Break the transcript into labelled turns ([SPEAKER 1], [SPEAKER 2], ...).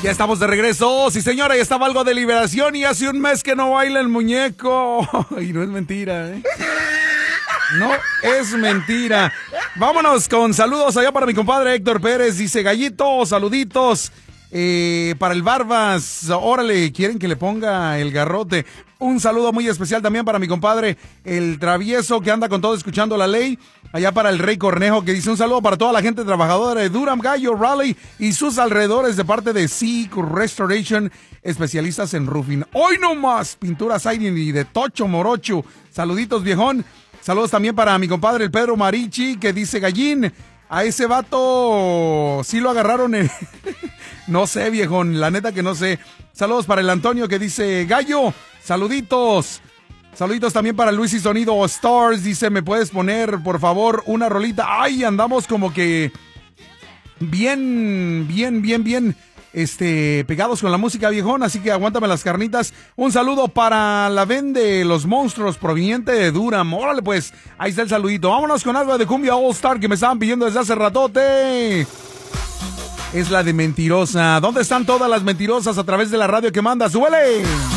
[SPEAKER 1] Ya estamos de regreso. Sí, señora, ya estaba algo de liberación y hace un mes que no baila el muñeco. Y no es mentira, ¿eh? No es mentira. Vámonos con saludos allá para mi compadre Héctor Pérez. Dice, Gallito, saluditos. Para el Barbas, órale, quieren que le ponga el garrote. Un saludo muy especial también para mi compadre el Travieso, que anda con todo escuchando la ley. Allá para el Rey Cornejo, que dice un saludo para toda la gente trabajadora de Durham, Gallo, Raleigh y sus alrededores de parte de Seek Restoration, especialistas en roofing. Hoy nomás, pintura siding y de Tocho Morocho. Saluditos, viejón. Saludos también para mi compadre el Pedro Marichi, que dice, Gallín, a ese vato sí lo agarraron en... No sé, viejón, la neta que no sé. Saludos para el Antonio, que dice, Gallo, saluditos. Saluditos también para Luis y Sonido Stars. Dice, ¿me puedes poner, por favor, una rolita? Ay, andamos como que bien, pegados con la música, viejón. Así que aguántame las carnitas. Un saludo para la Vende Los Monstruos, proveniente de Durham. Órale, pues, ahí está el saludito. Vámonos con algo de Cumbia All Star que me estaban pidiendo desde hace ratote. Es la de Mentirosa. ¿Dónde están todas las mentirosas a través de la radio que manda? ¡Súbele!